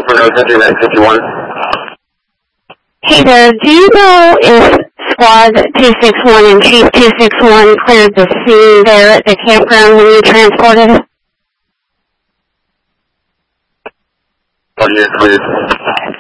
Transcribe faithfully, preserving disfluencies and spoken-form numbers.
for no country nine fifty-one. Hey there, do you know if Squad two six one and Chief two six one cleared the scene there at the campground when you transported? Oh, yes, please.